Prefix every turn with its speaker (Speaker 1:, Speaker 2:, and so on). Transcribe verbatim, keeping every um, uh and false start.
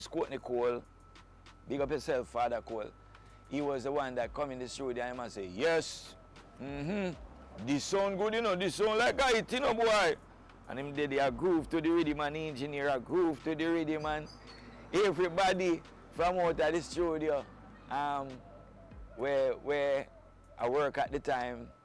Speaker 1: Courtney Cole, big up yourself, Father Cole. He was the one that come in the studio and man say, yes, mm-hmm, this sound good, you know, this sound like it, you know, boy. And him did a groove to the rhythm and the engineer a groove to the rhythm and everybody from out of the studio um, where, where I work at the time,